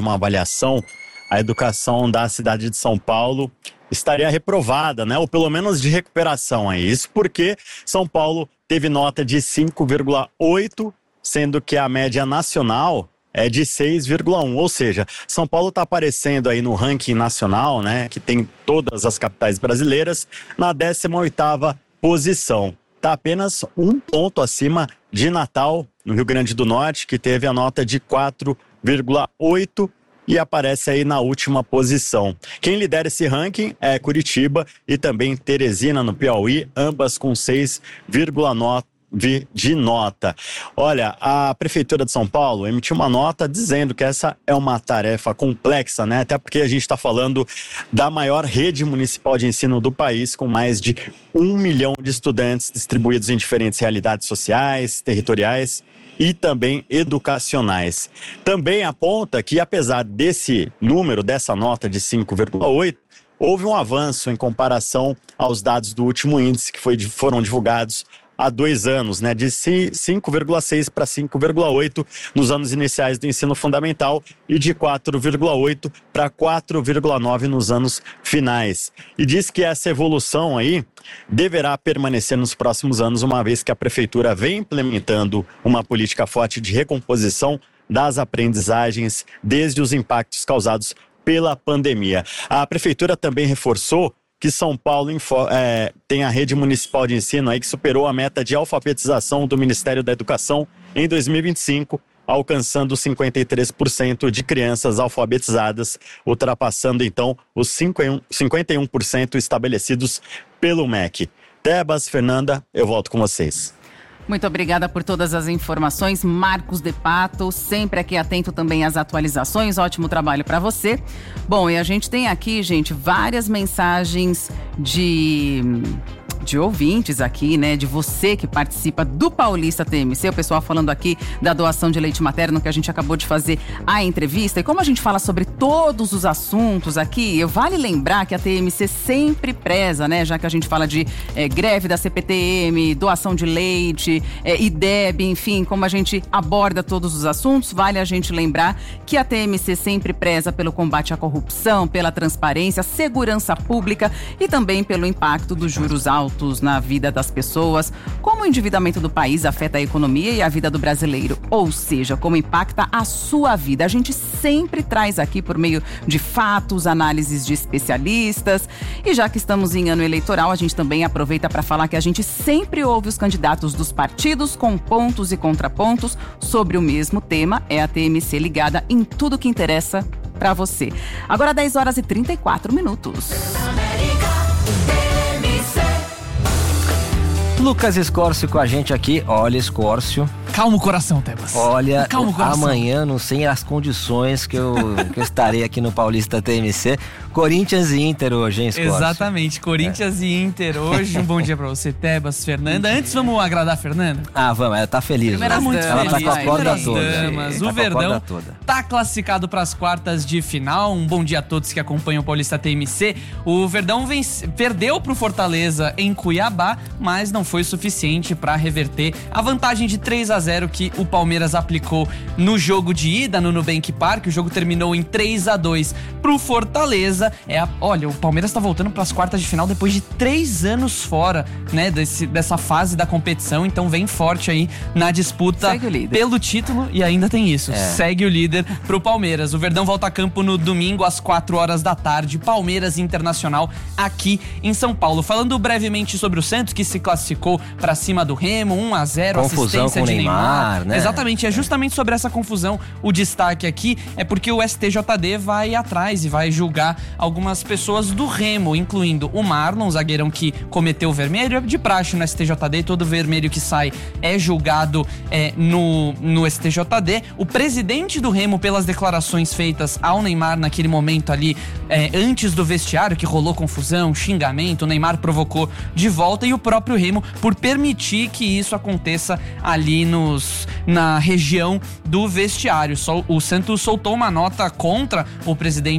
uma avaliação, a educação da cidade de São Paulo estaria reprovada, né? Ou pelo menos de recuperação aí. Isso porque São Paulo teve nota de 5,8, sendo que a média nacional é de 6,1, ou seja, São Paulo está aparecendo aí no ranking nacional, né, que tem todas as capitais brasileiras, na 18ª posição. Está apenas um ponto acima de Natal, no Rio Grande do Norte, que teve a nota de 4,8 e aparece aí na última posição. Quem lidera esse ranking é Curitiba e também Teresina, no Piauí, ambas com 6,9 de nota. Olha, a Prefeitura de São Paulo emitiu uma nota dizendo que essa é uma tarefa complexa, né? Até porque a gente está falando da maior rede municipal de ensino do país, com mais de 1 milhão de estudantes distribuídos em diferentes realidades sociais, territoriais e também educacionais. Também aponta que, apesar desse número, dessa nota de 5,8, houve um avanço em comparação aos dados do último índice que foram divulgados há 2 anos, né, de 5,6 para 5,8 nos anos iniciais do ensino fundamental e de 4,8 para 4,9 nos anos finais. E diz que essa evolução aí deverá permanecer nos próximos anos, uma vez que a Prefeitura vem implementando uma política forte de recomposição das aprendizagens desde os impactos causados pela pandemia. A Prefeitura também reforçou que São Paulo tem a rede municipal de ensino aí que superou a meta de alfabetização do Ministério da Educação em 2025, alcançando 53% de crianças alfabetizadas, ultrapassando então os 51% estabelecidos pelo MEC. Tebas, Fernanda, eu volto com vocês. Muito obrigada por todas as informações, Marcos de Pato, sempre aqui atento também às atualizações, ótimo trabalho para você. Bom, e a gente tem aqui, gente, várias mensagens de ouvintes aqui, né, de você que participa do Paulista TMC, o pessoal falando aqui da doação de leite materno que a gente acabou de fazer a entrevista. E como a gente fala sobre todos os assuntos aqui, vale lembrar que a TMC sempre preza, né, já que a gente fala de greve da CPTM, doação de leite, IDEB, enfim, como a gente aborda todos os assuntos, vale a gente lembrar que a TMC sempre preza pelo combate à corrupção, pela transparência, segurança pública e também pelo impacto dos juros altos na vida das pessoas, como o endividamento do país afeta a economia e a vida do brasileiro, ou seja, como impacta a sua vida. A gente sempre traz aqui por meio de fatos, análises de especialistas, e já que estamos em ano eleitoral, a gente também aproveita para falar que a gente sempre ouve os candidatos dos partidos com pontos e contrapontos sobre o mesmo tema. É a TMC ligada em tudo que interessa para você. Agora 10h34. Lucas Escórcio com a gente aqui. Olha, Escórcio. Calma o coração, Tebas. Olha, calma o coração. Amanhã, não sei as condições que eu estarei aqui no Paulista TMC. Corinthians e Inter hoje, hein, Escórcio? Exatamente, Corinthians e Inter hoje. Um bom dia pra você, Tebas, Fernanda. Antes, vamos agradar a Fernanda? Vamos, ela tá feliz. Ela tá com a corda toda. O Verdão tá classificado para as quartas de final. Um bom dia a todos que acompanham o Paulista TMC. O Verdão perdeu pro Fortaleza em Cuiabá, mas não foi suficiente para reverter a vantagem de 3-0 que o Palmeiras aplicou no jogo de ida no Nubank Park. O jogo terminou em 3-2 pro Fortaleza. Olha, o Palmeiras tá voltando para as quartas de final depois de 3 anos fora, né, dessa fase da competição. Então vem forte aí na disputa pelo título e ainda tem isso. Segue o líder pro Palmeiras. O Verdão volta a campo no domingo às 4h. Palmeiras Internacional aqui em São Paulo. Falando brevemente sobre o Santos, que se classificou para cima do Remo, 1-0, assistência de Neymar, né? Exatamente, é justamente sobre essa confusão. O destaque aqui é porque o STJD vai atrás e vai julgar algumas pessoas do Remo, incluindo o Marlon, zagueirão que cometeu o vermelho. É de praxe no STJD, todo vermelho que sai é julgado no STJD. O presidente do Remo, pelas declarações feitas ao Neymar naquele momento ali, antes do vestiário, que rolou confusão, xingamento, o Neymar provocou de volta, e o próprio Remo por permitir que isso aconteça ali na região do vestiário. O Santos soltou uma nota contra o presidente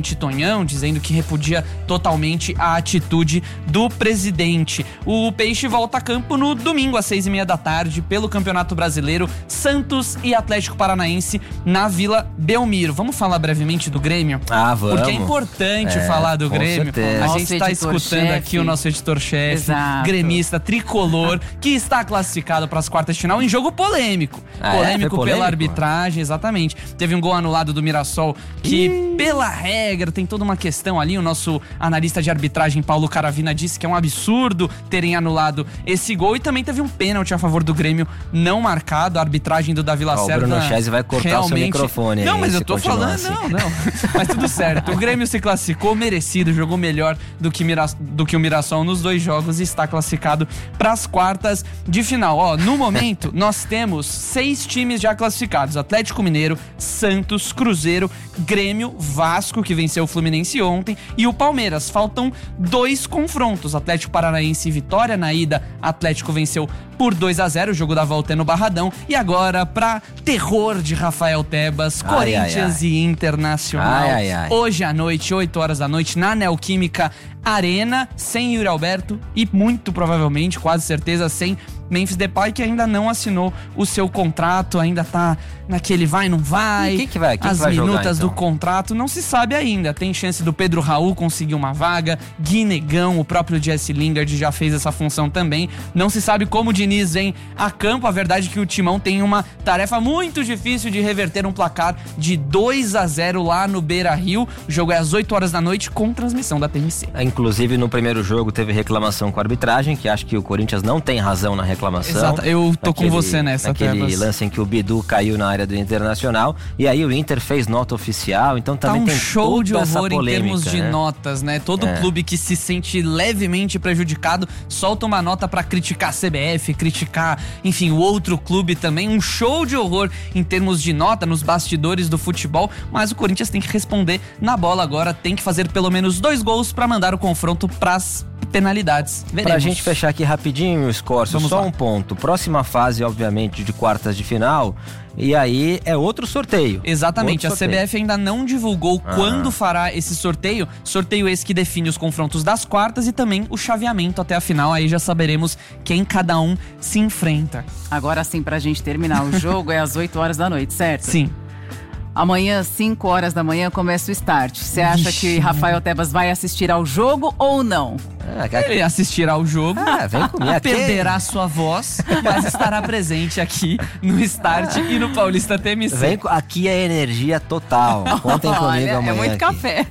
presidente Tonhão, dizendo que repudia totalmente a atitude do presidente. O Peixe volta a campo no domingo às 6h30 da tarde pelo Campeonato Brasileiro, Santos e Atlético Paranaense na Vila Belmiro. Vamos falar brevemente do Grêmio? Vamos. Porque é importante falar do Grêmio. Certeza. A gente está escutando aqui o nosso editor-chefe, gremista tricolor, que está classificado para as quartas de final em jogo polêmico. Polêmico pela arbitragem, exatamente. Teve um gol anulado do Mirassol que, pela regra, tem toda uma questão ali. O nosso analista de arbitragem, Paulo Caravina, disse que é um absurdo terem anulado esse gol. E também teve um pênalti a favor do Grêmio não marcado. A arbitragem do Davi Lacerda. O Bruno Chese vai cortar o seu microfone. Não, aí, mas eu tô falando, assim. não. Mas tudo certo. O Grêmio se classificou, merecido, jogou melhor do que o Mirassol nos 2 jogos e está classificado para as quartas de final. No momento, nós temos 6 times já classificados: Atlético Mineiro, Santos, Cruzeiro, Grêmio, Vasco, que venceu o Fluminense ontem, e o Palmeiras. Faltam 2 confrontos: Atlético Paranaense e Vitória. Na ida, Atlético venceu por 2-0, o jogo da volta é no Barradão. E agora, pra terror de Rafael Tebas, Corinthians e Internacional. Hoje à noite, 8 horas da noite, na Neoquímica Arena, sem Yuri Alberto e muito provavelmente, quase certeza, sem Memphis Depay, que ainda não assinou o seu contrato, ainda tá naquele vai, não vai. Quem que vai minutas jogar, então? do contrato não se sabe ainda. Tem chance do Pedro Raul conseguir uma vaga, Gui Negão, o próprio Jesse Lingard já fez essa função também. Não se sabe como o Diniz vem a campo. A verdade é que o Timão tem uma tarefa muito difícil de reverter um placar de 2-0 lá no Beira-Rio. O jogo é às 8 horas da noite com transmissão da TMC. Inclusive, no primeiro jogo teve reclamação com a arbitragem, que acho que o Corinthians não tem razão na reclamação. Exato, eu tô com você nessa, aquele lance em que o Bidu caiu na área do Internacional, e aí o Inter fez nota oficial, então também tem show de horror polêmica, em termos de notas, né? Todo clube que se sente levemente prejudicado solta uma nota pra criticar a CBF, criticar, enfim, o outro clube também. Um show de horror em termos de nota nos bastidores do futebol, mas o Corinthians tem que responder na bola agora, tem que fazer pelo menos 2 gols pra mandar o confronto pras penalidades. Veremos. Pra gente fechar aqui rapidinho, Scorcio, só lá. um ponto. Próxima fase, obviamente, de quartas de final, e aí é outro sorteio. Exatamente, outro sorteio. A CBF ainda não divulgou quando fará esse sorteio. Sorteio esse que define os confrontos das quartas e também o chaveamento até a final. Aí já saberemos quem cada um se enfrenta. Agora sim, pra gente terminar o jogo, é às 8 horas da noite, certo? Sim. Amanhã, 5 horas da manhã, começa o start. Você acha que Rafael Tebas vai assistir ao jogo ou não? Ele assistirá ao jogo, vem comigo. perderá sua voz, mas estará presente aqui no Start e no Paulista TMC. Aqui é energia total. Contem comigo amanhã. É muito aqui. café.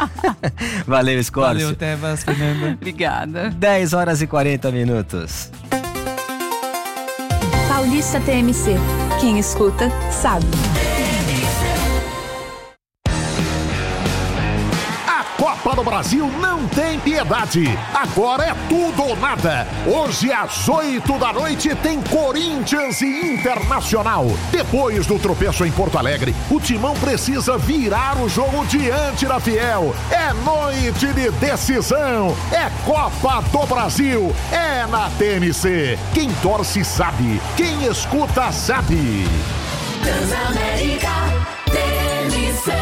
Valeu, Scorcio. Valeu, Tebas, Fernanda. Obrigada. 10 horas e 40 minutos. Paulista TMC. Quem escuta, sabe. Copa do Brasil não tem piedade. Agora é tudo ou nada. Hoje às 8 da noite tem Corinthians e Internacional. Depois do tropeço em Porto Alegre, o Timão precisa virar o jogo diante da Fiel. É noite de decisão. É Copa do Brasil. É na TMC. Quem torce sabe. Quem escuta sabe. Transamérica TMC.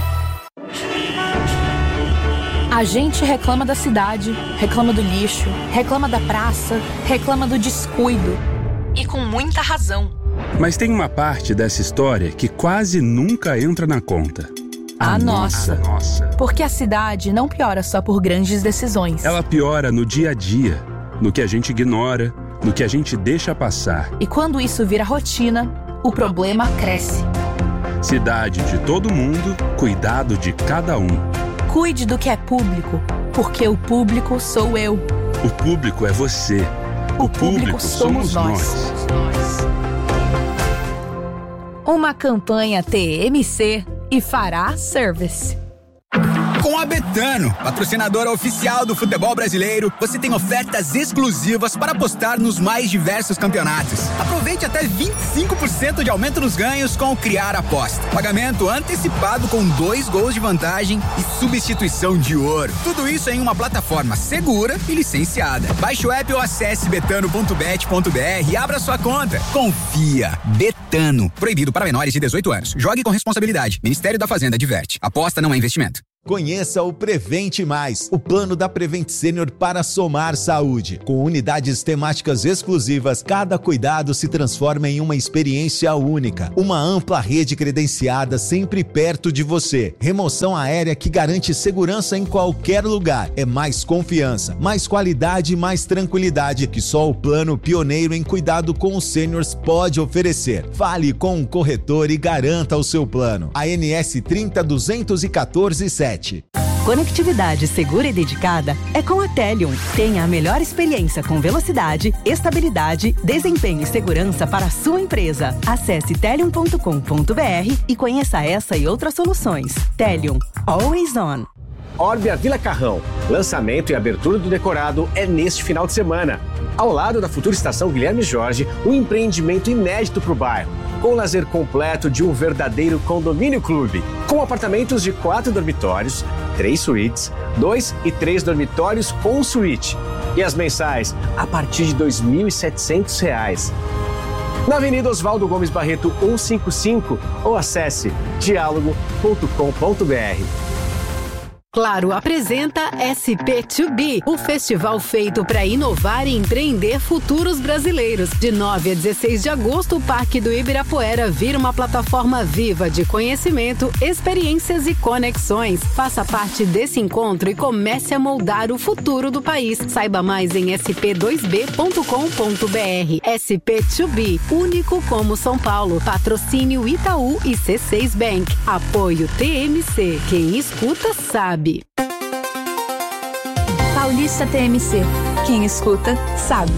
A gente reclama da cidade, reclama do lixo, reclama da praça, reclama do descuido. E com muita razão. Mas tem uma parte dessa história que quase nunca entra na conta. A nossa. Porque a cidade não piora só por grandes decisões. Ela piora no dia a dia, no que a gente ignora, no que a gente deixa passar. E quando isso vira rotina, o problema cresce. Cidade de todo mundo, cuidado de cada um. Cuide do que é público, porque o público sou eu. O público é você. O público somos nós. Uma campanha TMC e Fará Service. Com a Betano, patrocinadora oficial do futebol brasileiro, você tem ofertas exclusivas para apostar nos mais diversos campeonatos. Aproveite até 25% de aumento nos ganhos com o Criar Aposta. Pagamento antecipado com 2 gols de vantagem e substituição de ouro. Tudo isso em uma plataforma segura e licenciada. Baixe o app ou acesse betano.bet.br e abra sua conta. Confia. Betano. Proibido para menores de 18 anos. Jogue com responsabilidade. Ministério da Fazenda adverte. Aposta não é investimento. Conheça o Prevente Mais, o plano da Prevent Senior para somar saúde. Com unidades temáticas exclusivas, cada cuidado se transforma em uma experiência única. Uma ampla rede credenciada sempre perto de você. Remoção aérea que garante segurança em qualquer lugar. É mais confiança, mais qualidade e mais tranquilidade que só o plano pioneiro em cuidado com os sêniors pode oferecer. Fale com um corretor e garanta o seu plano. ANS 302147. Conectividade segura e dedicada é com a Telium. Tenha a melhor experiência com velocidade, estabilidade, desempenho e segurança para a sua empresa. Acesse telium.com.br e conheça essa e outras soluções. Telium. Always on. Orbia Vila Carrão. Lançamento e abertura do decorado é neste final de semana. Ao lado da futura estação Guilherme Jorge, um empreendimento inédito para o bairro, com o lazer completo de um verdadeiro condomínio clube, com apartamentos de 4 dormitórios, 3 suítes, 2 e 3 dormitórios com suíte. E as mensais a partir de R$ 2.700. Na Avenida Oswaldo Gomes Barreto 155 ou acesse dialogo.com.br. Claro apresenta SP2B, o festival feito para inovar e empreender futuros brasileiros. De 9 a 16 de agosto, o Parque do Ibirapuera vira uma plataforma viva de conhecimento, experiências e conexões. Faça parte desse encontro e comece a moldar o futuro do país. Saiba mais em sp2b.com.br. SP2B, único como São Paulo. Patrocínio Itaú e C6 Bank. Apoio TMC. Quem escuta sabe. Paulista TMC. Quem escuta, sabe.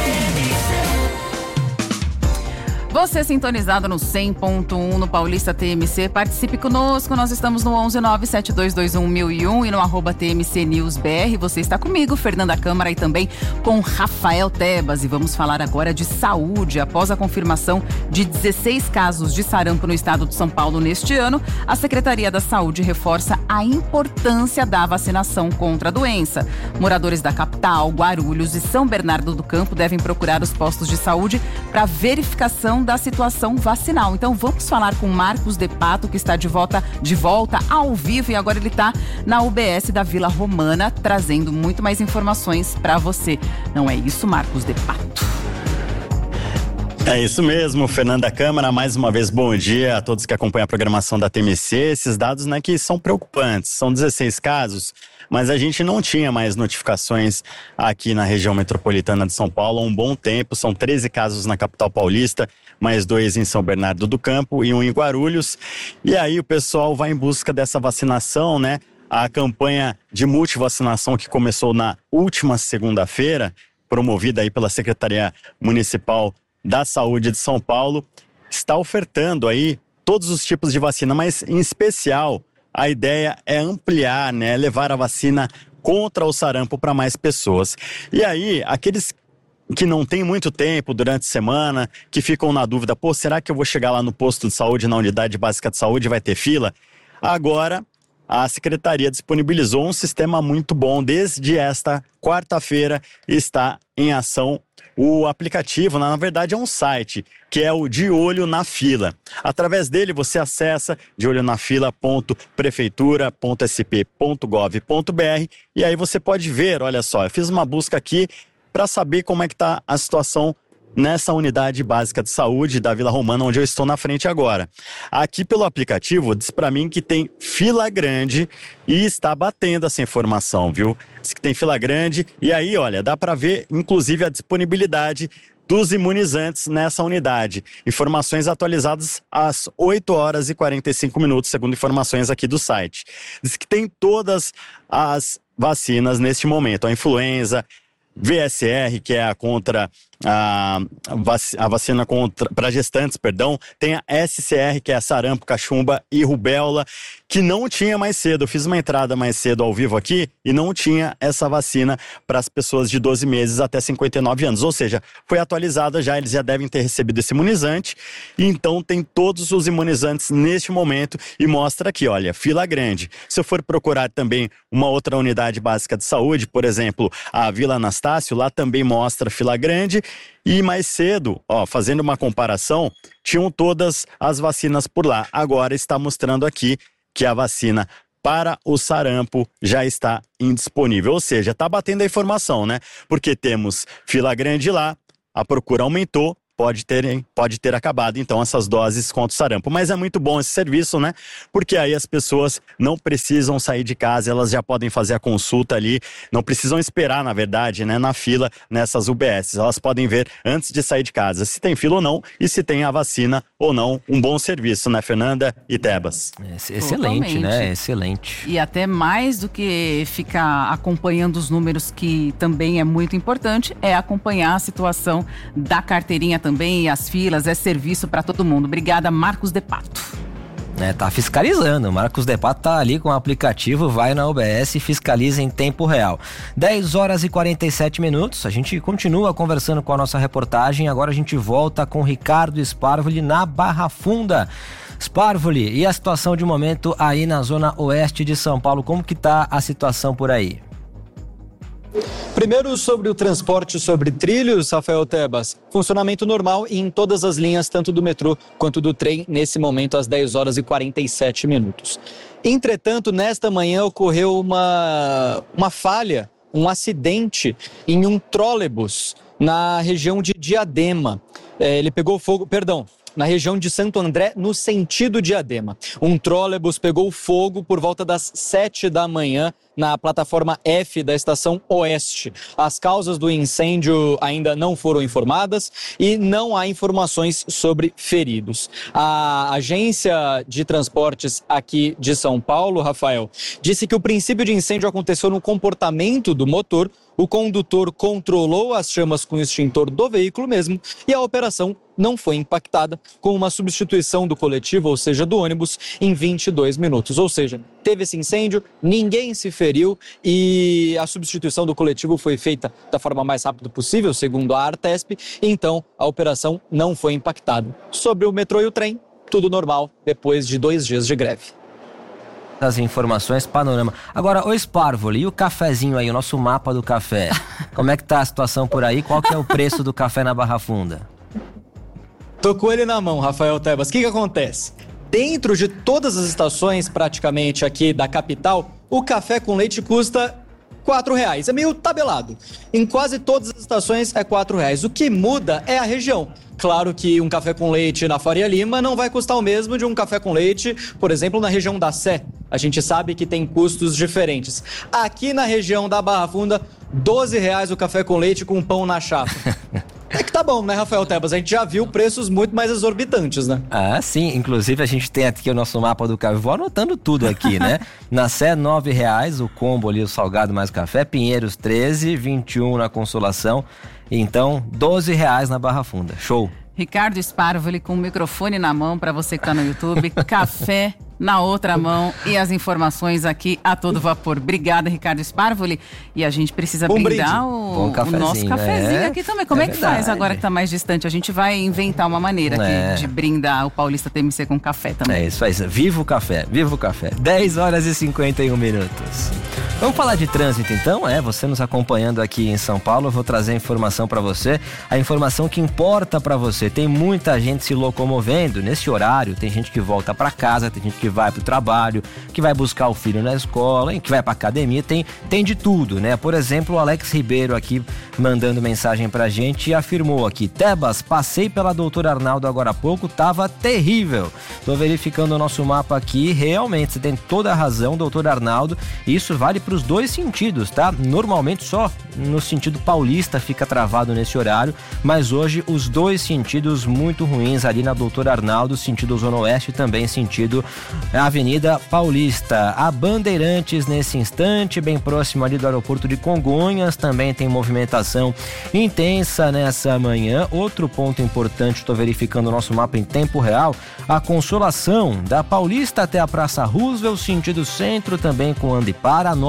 Você sintonizado no 100.1 no Paulista TMC, participe conosco, nós estamos no 11972211001 e no @TMCNewsBR. Você está comigo, Fernanda Câmara, e também com Rafael Tebas, e vamos falar agora de saúde. Após a confirmação de 16 casos de sarampo no estado de São Paulo neste ano, a Secretaria da Saúde reforça a importância da vacinação contra a doença. Moradores da capital, Guarulhos e São Bernardo do Campo devem procurar os postos de saúde para verificação da situação vacinal. Então vamos falar com Marcos De Pato, que está de volta ao vivo, e agora ele está na UBS da Vila Romana, trazendo muito mais informações para você. Não é isso, Marcos De Pato? É isso mesmo, Fernanda Câmara, mais uma vez bom dia a todos que acompanham a programação da TMC. Esses dados, né, que são preocupantes, são 16 casos, mas a gente não tinha mais notificações aqui na região metropolitana de São Paulo há um bom tempo. São 13 casos na capital paulista, mais 2 em São Bernardo do Campo e 1 em Guarulhos. E aí o pessoal vai em busca dessa vacinação, né? A campanha de multivacinação que começou na última segunda-feira, promovida aí pela Secretaria Municipal da Saúde de São Paulo, está ofertando aí todos os tipos de vacina, mas em especial a ideia é ampliar, né, levar a vacina contra o sarampo para mais pessoas. E aí, aqueles que não têm muito tempo durante a semana, que ficam na dúvida, será que eu vou chegar lá no posto de saúde, na unidade básica de saúde, vai ter fila? Agora, a Secretaria disponibilizou um sistema muito bom. Desde esta quarta-feira está em ação o aplicativo, na verdade é um site, que é o De Olho na Fila. Através dele você acessa deolhonafila.prefeitura.sp.gov.br e aí você pode ver, olha só, eu fiz uma busca aqui para saber como é que está a situação nessa unidade básica de saúde da Vila Romana, onde eu estou na frente agora. Aqui pelo aplicativo diz para mim que tem fila grande e está batendo essa informação, viu? Diz que tem fila grande e aí, olha, dá para ver inclusive a disponibilidade dos imunizantes nessa unidade. Informações atualizadas às 8h45, segundo informações aqui do site. Diz que tem todas as vacinas neste momento, a influenza, VSR, que é a vacina para gestantes, tem a SCR, que é a sarampo, cachumba e rubéola, que não tinha mais cedo. Eu fiz uma entrada mais cedo ao vivo aqui e não tinha essa vacina para as pessoas de 12 meses até 59 anos. Ou seja, foi atualizada já, eles já devem ter recebido esse imunizante. E então tem todos os imunizantes neste momento e mostra aqui, olha, fila grande. Se eu for procurar também uma outra unidade básica de saúde, por exemplo, a Vila Anastácio, lá também mostra fila grande. E mais cedo, fazendo uma comparação, tinham todas as vacinas por lá. Agora está mostrando aqui que a vacina para o sarampo já está indisponível. Ou seja, está batendo a informação, né? Porque temos fila grande lá, a procura aumentou, pode ter acabado, então, essas doses contra o sarampo. Mas é muito bom esse serviço, né? Porque aí as pessoas não precisam sair de casa, elas já podem fazer a consulta ali, não precisam esperar, na verdade, né, na fila nessas UBS. Elas podem ver antes de sair de casa se tem fila ou não e se tem a vacina ou não. Um bom serviço, né, Fernanda e Tebas? Excelente, Totalmente. né? Excelente. E até mais do que ficar acompanhando os números, que também é muito importante, é acompanhar a situação da carteirinha também e as filas, é serviço para todo mundo. Obrigada, Marcos de Pato. Tá fiscalizando. O Marcos de Pato tá ali com o aplicativo, vai na UBS e fiscaliza em tempo real. 10 horas e 47 minutos. A gente continua conversando com a nossa reportagem. Agora a gente volta com Ricardo Sparvoli na Barra Funda. Sparvoli, e a situação de momento aí na zona oeste de São Paulo? Como que tá a situação por aí? Primeiro, sobre o transporte sobre trilhos, Rafael Tebas, funcionamento normal em todas as linhas, tanto do metrô quanto do trem, nesse momento às 10 horas e 47 minutos. Entretanto, nesta manhã ocorreu uma falha, um acidente em um trólebus na região de Diadema. Ele pegou fogo, na região de Santo André, no sentido Diadema. Um trólebus pegou fogo por volta das 7 da manhã na plataforma F da estação Oeste. As causas do incêndio ainda não foram informadas e não há informações sobre feridos. A agência de transportes aqui de São Paulo, Rafael, disse que o princípio de incêndio aconteceu no comportamento do motor. O condutor controlou as chamas com o extintor do veículo mesmo e a operação não foi impactada, com uma substituição do coletivo, ou seja, do ônibus, em 22 minutos. Ou seja, teve esse incêndio, ninguém se feriu e a substituição do coletivo foi feita da forma mais rápida possível, segundo a Artesp, então a operação não foi impactada. Sobre o metrô e o trem, tudo normal depois de 2 dias de greve. As informações, panorama. Agora, o Sparvoli, e o cafezinho aí, o nosso mapa do café? Como é que tá a situação por aí? Qual que é o preço do café na Barra Funda? Tô com ele na mão, Rafael Tebas. O que acontece? Dentro de todas as estações, praticamente aqui da capital, o café com leite custa R$4. É meio tabelado. Em quase todas as estações é R$4. O que muda é a região. Claro que um café com leite na Faria Lima não vai custar o mesmo de um café com leite, por exemplo, na região da Sé. A gente sabe que tem custos diferentes. Aqui na região da Barra Funda, R$12 o café com leite com pão na chapa. É que tá bom, né, Rafael Tebas? A gente já viu preços muito mais exorbitantes, né? Ah, sim. Inclusive, a gente tem aqui o nosso mapa do café. Vou anotando tudo aqui, né? Na Sé, R$9, o combo ali, o salgado mais café. Pinheiros, 13, 21 na Consolação. Então, R$12 na Barra Funda. Show! Ricardo Sparvoli com o microfone na mão para você que tá no YouTube. Café na outra mão e as informações aqui a todo vapor. Obrigada, Ricardo Sparvoli. E a gente precisa brindar o nosso cafezinho aqui também. Como é que faz agora que tá mais distante? A gente vai inventar uma maneira aqui de brindar o Paulista TMC com café também. É isso aí. Viva o café, viva o café. 10 horas e 51 minutos. Vamos falar de trânsito então? Você nos acompanhando aqui em São Paulo, eu vou trazer a informação para você, a informação que importa para você. Tem muita gente se locomovendo nesse horário, tem gente que volta para casa, tem gente que vai pro trabalho, que vai buscar o filho na escola, que vai pra academia, tem de tudo, né? Por exemplo, o Alex Ribeiro aqui mandando mensagem pra gente e afirmou aqui: Tebas, passei pela Doutor Arnaldo agora há pouco, tava terrível. Tô verificando o nosso mapa aqui, realmente, você tem toda a razão, Doutor Arnaldo, isso vale pros dois sentidos, tá? Normalmente só no sentido paulista fica travado nesse horário, mas hoje os dois sentidos muito ruins ali na Doutor Arnaldo, sentido Zona Oeste e também sentido Avenida Paulista. A Bandeirantes nesse instante, bem próximo ali do aeroporto de Congonhas, também tem movimentação intensa nessa manhã. Outro ponto importante, estou verificando o nosso mapa em tempo real, a Consolação da Paulista até a Praça Roosevelt, sentido centro, também com anda e para,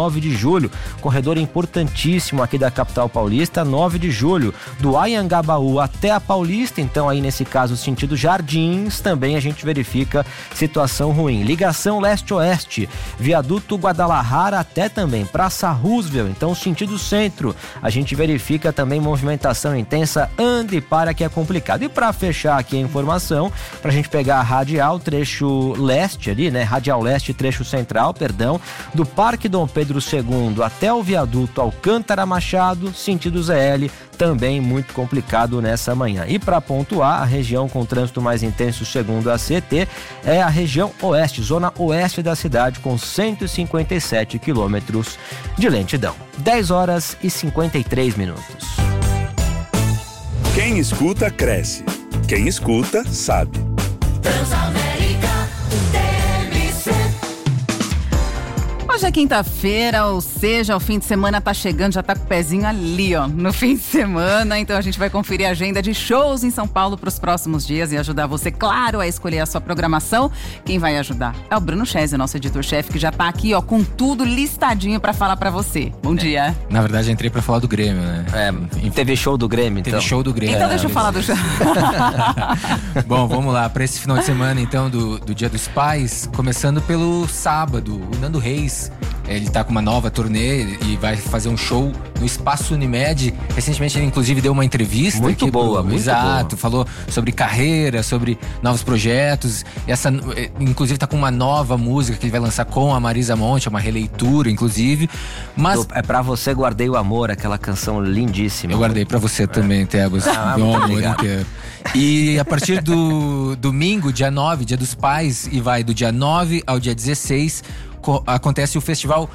9 de julho, corredor importantíssimo aqui da capital paulista, 9 de julho, do Anhangabaú até a Paulista, então aí nesse caso sentido Jardins, também a gente verifica situação ruim. Ligação leste-oeste, viaduto Guadalajara até também Praça Roosevelt, então sentido centro, a gente verifica também movimentação intensa, ande para que é complicado. E para fechar aqui a informação, para a gente pegar a radial, trecho leste ali, né, radial leste, trecho central, perdão, do Parque Dom Pedro II até o viaduto Alcântara Machado, sentido ZL, também muito complicado nessa manhã. E para pontuar, a região com trânsito mais intenso, segundo a CT, é a região oeste, zona oeste da cidade, com 157 quilômetros de lentidão. 10 horas e 53 minutos. Quem escuta, cresce. Quem escuta, sabe. Transamérica TMC. Hoje é quinta-feira, ou seja, o fim de semana tá chegando, já tá com o pezinho ali, ó, no fim de semana. Então a gente vai conferir a agenda de shows em São Paulo para os próximos dias e ajudar você, claro, a escolher a sua programação. Quem vai ajudar é o Bruno Chese, nosso editor-chefe, que já tá aqui, ó, com tudo listadinho para falar para você. Bom dia. Na verdade, eu entrei para falar do Grêmio, né? Teve show do Grêmio, então. Teve show do Grêmio. Então deixa eu falar do show. Bom, vamos lá. Para esse final de semana, então, do Dia dos Pais, começando pelo sábado, o Nando Reis. Ele tá com uma nova turnê e vai fazer um show no Espaço Unimed. Recentemente ele inclusive deu uma entrevista. Muito boa, muito exato, boa. falou sobre carreira, sobre novos projetos. Essa, inclusive tá com uma nova música que ele vai lançar com a Marisa Monte, uma releitura inclusive. Mas é Pra Você Guardei o Amor, aquela canção lindíssima. Eu guardei pra você também, Tebas. Meu amor inteiro. E a partir do domingo, dia 9, Dia dos Pais, e vai do dia 9 ao dia 16, acontece o festival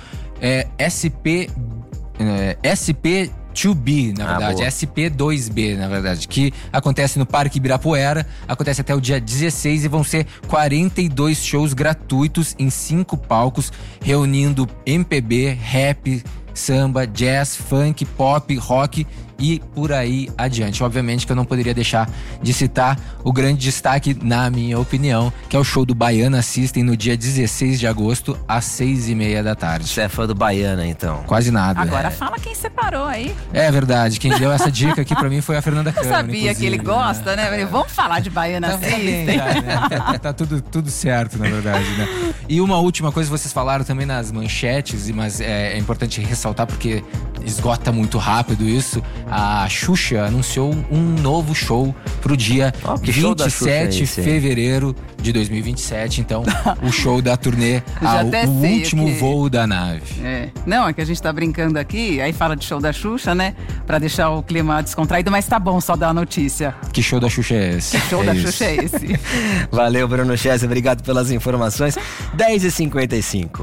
SP2B, na verdade, SP2B, na verdade, que acontece no Parque Ibirapuera, acontece até o dia 16 e vão ser 42 shows gratuitos em 5 palcos, reunindo MPB, rap, samba, jazz, funk, pop, rock e por aí adiante. Obviamente que eu não poderia deixar de citar o grande destaque, na minha opinião, que é o show do Baiana System no dia 16 de agosto, às 6h30 da tarde. Você é fã do Baiana, então? Quase nada. Agora fala quem separou aí. É verdade, quem deu essa dica aqui pra mim foi a Fernanda Câmara. Eu sabia que ele gosta, né? Vamos falar de Baiana System. Tá tudo certo, na verdade, né? E uma última coisa, vocês falaram também nas manchetes, mas é importante ressaltar porque esgota muito rápido isso. A Xuxa anunciou um novo show pro dia 27 de fevereiro de 2027. Então, o show da turnê, o último voo da nave. Não, é que a gente tá brincando aqui, aí fala de show da Xuxa, né? Pra deixar o clima descontraído, mas tá bom só dar a notícia. Que show da Xuxa é esse? Que show da Xuxa é esse? Valeu, Bruno Chese, obrigado pelas informações. 10h55.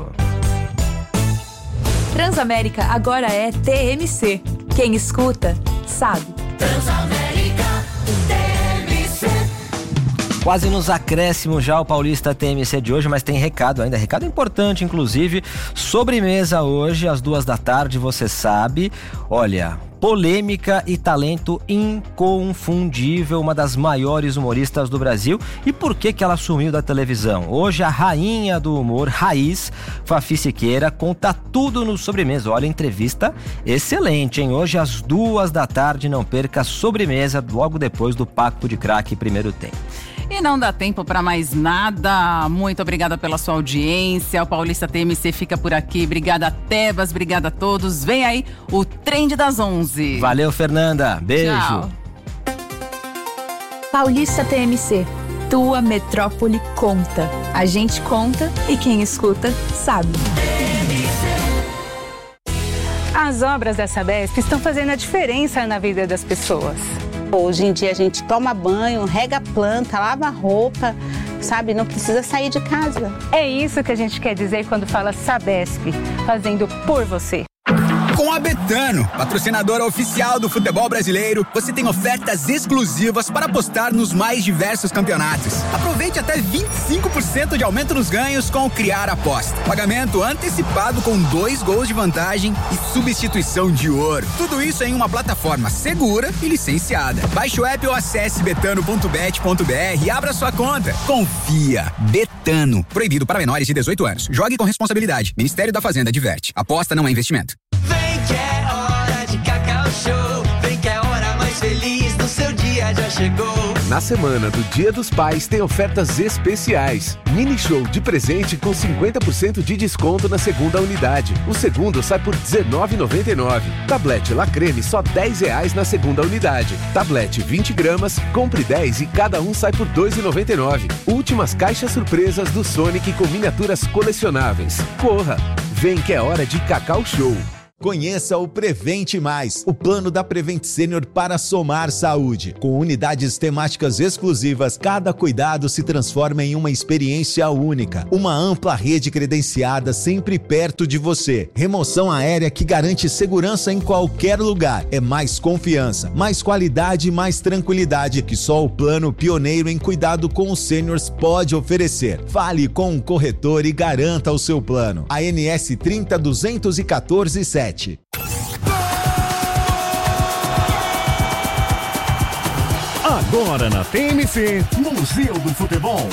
Transamérica agora é TMC. Quem escuta, sabe. Transamérica TMC. Quase nos acréscimos já o Paulista TMC de hoje, mas tem recado ainda, recado importante inclusive, sobremesa hoje às 14h, você sabe, olha, polêmica e talento inconfundível, uma das maiores humoristas do Brasil. E por que ela sumiu da televisão? Hoje a rainha do humor raiz, Fafi Siqueira, conta tudo no sobremesa. Olha, entrevista excelente, hein? Hoje às 14h, não perca a sobremesa logo depois do Papo de Craque Primeiro Tempo. E não dá tempo para mais nada. Muito obrigada pela sua audiência. O Paulista TMC fica por aqui. Obrigada, Tebas. Obrigada a todos. Vem aí o Trend das 11. Valeu, Fernanda. Beijo. Tchau. Paulista TMC. Tua metrópole conta. A gente conta e quem escuta sabe. As obras da Sabesp estão fazendo a diferença na vida das pessoas. Hoje em dia a gente toma banho, rega a planta, lava a roupa, sabe? Não precisa sair de casa. É isso que a gente quer dizer quando fala Sabesp, fazendo por você. Com a Betano, patrocinadora oficial do futebol brasileiro, você tem ofertas exclusivas para apostar nos mais diversos campeonatos. Aproveite até 25% de aumento nos ganhos com o Criar Aposta. Pagamento antecipado com 2 gols de vantagem e substituição de ouro. Tudo isso em uma plataforma segura e licenciada. Baixe o app ou acesse betano.bet.br e abra sua conta. Confia. Betano. Proibido para menores de 18 anos. Jogue com responsabilidade. Ministério da Fazenda adverte. Aposta não é investimento. Vem que é hora de Cacau Show. Vem que é a hora mais feliz do seu dia já chegou. Na semana do Dia dos Pais tem ofertas especiais. Mini show de presente com 50% de desconto na segunda unidade. O segundo sai por R$19,99. Tablete La Creme só R$10 na segunda unidade. Tablete 20 gramas, compre 10 e cada um sai por R$2,99. Últimas caixas surpresas do Sonic com miniaturas colecionáveis. Corra! Vem que é hora de Cacau Show. Conheça o Prevente Mais, o plano da Prevent Senior para somar saúde. Com unidades temáticas exclusivas, cada cuidado se transforma em uma experiência única. Uma ampla rede credenciada sempre perto de você. Remoção aérea que garante segurança em qualquer lugar. É mais confiança, mais qualidade e mais tranquilidade que só o plano pioneiro em cuidado com os sêniors pode oferecer. Fale com um corretor e garanta o seu plano. ANS 30.214.7. Agora na TMC, Museu do Futebol.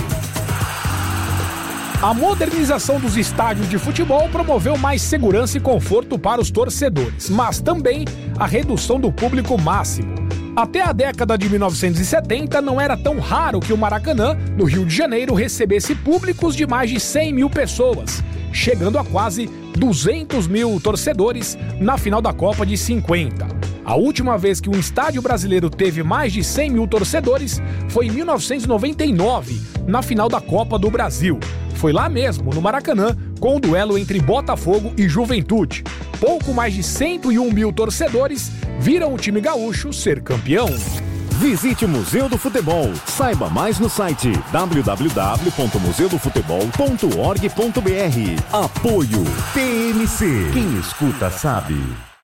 A modernização dos estádios de futebol promoveu mais segurança e conforto para os torcedores, mas também a redução do público máximo. Até a década de 1970, não era tão raro que o Maracanã, no Rio de Janeiro, recebesse públicos de mais de 100 mil pessoas, chegando a quase 200 mil torcedores na final da Copa de 50. A última vez que um estádio brasileiro teve mais de 100 mil torcedores foi em 1999, na final da Copa do Brasil. Foi lá mesmo, no Maracanã, com o duelo entre Botafogo e Juventude. Pouco mais de 101 mil torcedores viram o time gaúcho ser campeão. Visite o Museu do Futebol. Saiba mais no site www.museudofutebol.org.br. Apoio TMC. Quem escuta sabe.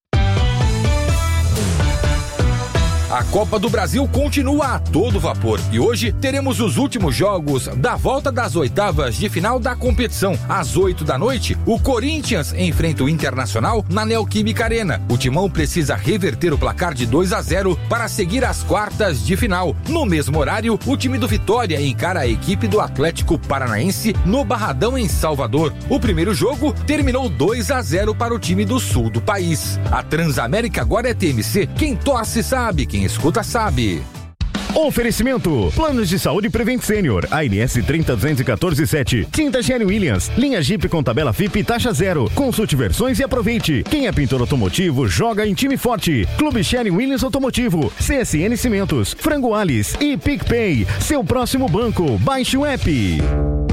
A Copa do Brasil continua a todo vapor e hoje teremos os últimos jogos da volta das oitavas de final da competição. Às 8 da noite, o Corinthians enfrenta o Internacional na Neoquímica Arena. O Timão precisa reverter o placar de 2-0 para seguir as quartas de final. No mesmo horário, o time do Vitória encara a equipe do Atlético Paranaense no Barradão, em Salvador. O primeiro jogo terminou 2-0 para o time do sul do país. A Transamérica agora é TMC. Quem torce sabe, quem escuta sabe. Oferecimento: Planos de Saúde Prevent Senior, ANS 30.214.7. Tinta Sherwin Williams, linha Jeep com tabela FIP e taxa zero. Consulte versões e aproveite. Quem é pintor automotivo joga em time forte. Clube Sherwin Williams Automotivo, CSN Cimentos, Frango Alice e PicPay. Seu próximo banco. Baixe o app.